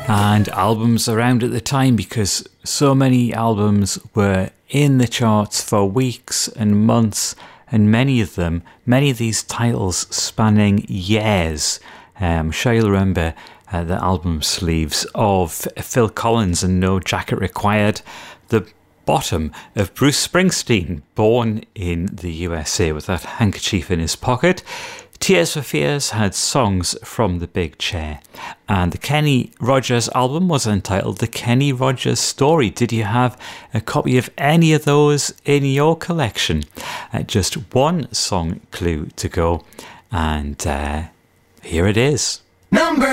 And albums around at the time, because so many albums were in the charts for weeks and months, and many of these titles spanning years. I'm sure you'll remember the album sleeves of Phil Collins and No Jacket Required, the bottom of Bruce Springsteen, born in the USA with that handkerchief in his pocket. Tears for Fears had Songs from the Big Chair, and the Kenny Rogers album was entitled The Kenny Rogers Story. Did you have a copy of any of those in your collection? Just one song clue to go, and here it is. Number